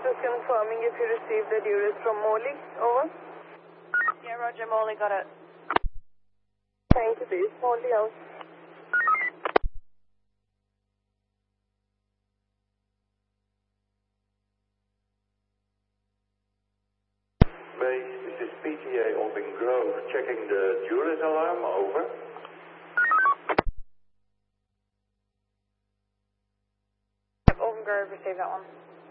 just confirming if you received the Duris from Molly. Over. Yeah, Roger, Molly got it. Thank you, please. Molly out. Base, this is PTA Alvin Grove, checking the Duris alarm, over. Open Grove, received that one.